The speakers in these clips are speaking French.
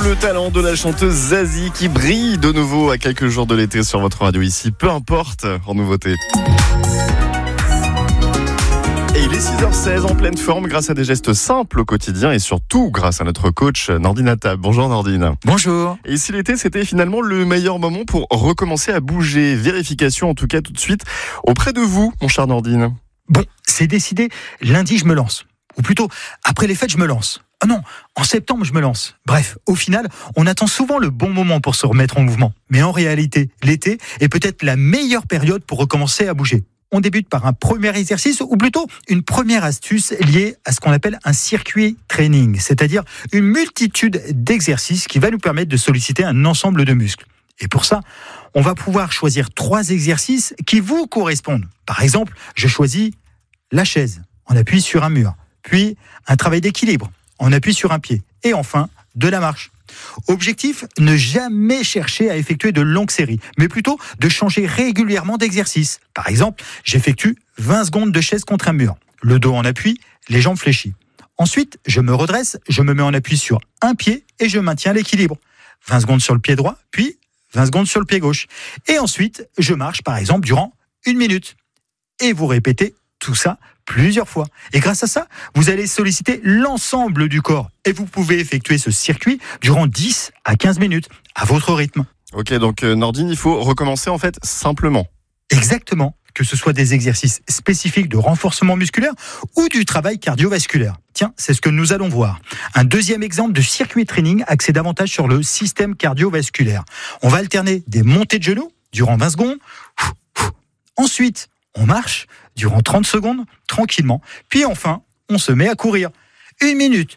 le talent de la chanteuse Zazie qui brille de nouveau à quelques jours de l'été sur votre radio ici, peu importe en nouveauté. Et il est 6h16 en pleine forme grâce à des gestes simples au quotidien et surtout grâce à notre coach Nordine Attab. Bonjour Nordine. Bonjour. Et si l'été c'était finalement le meilleur moment pour recommencer à bouger, vérification en tout cas tout de suite auprès de vous mon cher Nordine. Bon, c'est décidé, lundi je me lance. Ou plutôt, après les fêtes je me lance. Ah non, en septembre je me lance. Bref, au final, on attend souvent le bon moment pour se remettre en mouvement. Mais en réalité, l'été est peut-être la meilleure période pour recommencer à bouger. On débute par un premier exercice, ou plutôt une première astuce liée à ce qu'on appelle un circuit training, c'est-à-dire une multitude d'exercices qui va nous permettre de solliciter un ensemble de muscles. Et pour ça, on va pouvoir choisir 3 exercices qui vous correspondent. Par exemple, je choisis la chaise, on appuie sur un mur, puis un travail d'équilibre, on appuie sur un pied, et enfin, de la marche. Objectif, ne jamais chercher à effectuer de longues séries, mais plutôt de changer régulièrement d'exercice. Par exemple, j'effectue 20 secondes de chaise contre un mur. Le dos en appui, les jambes fléchies. Ensuite, je me redresse, je me mets en appui sur un pied et je maintiens l'équilibre. 20 secondes sur le pied droit, puis 20 secondes sur le pied gauche. Et ensuite, je marche par exemple durant 1 minute. Et vous répétez tout ça plusieurs fois. Et grâce à ça, vous allez solliciter l'ensemble du corps. Et vous pouvez effectuer ce circuit durant 10 à 15 minutes, à votre rythme. Ok, donc Nordine, il faut recommencer en fait simplement. Exactement, que ce soit des exercices spécifiques de renforcement musculaire ou du travail cardiovasculaire. Tiens, c'est ce que nous allons voir. Un deuxième exemple de circuit training axé davantage sur le système cardiovasculaire. On va alterner des montées de genoux durant 20 secondes. Ensuite, on marche durant 30 secondes, tranquillement. Puis enfin, on se met à courir. 1 minute.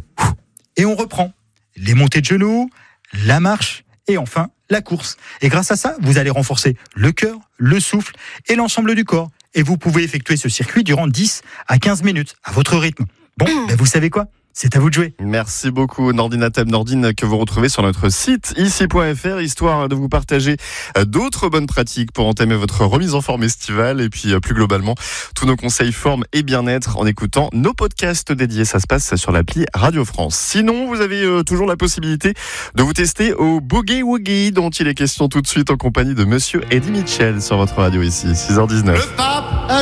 Et on reprend. Les montées de genoux, la marche et enfin la course. Et grâce à ça, vous allez renforcer le cœur, le souffle et l'ensemble du corps. Et vous pouvez effectuer ce circuit durant 10 à 15 minutes, à votre rythme. Bon, vous savez quoi ? C'est à vous de jouer. Merci beaucoup Nordine Attab. Nordine que vous retrouvez sur notre site ici.fr, histoire de vous partager d'autres bonnes pratiques pour entamer votre remise en forme estivale et puis plus globalement tous nos conseils forme et bien-être en écoutant nos podcasts dédiés. Ça se passe sur l'appli Radio France. Sinon, vous avez toujours la possibilité de vous tester au Boogie Woogie dont il est question tout de suite en compagnie de Monsieur Eddie Mitchell sur votre radio ici, 6h19.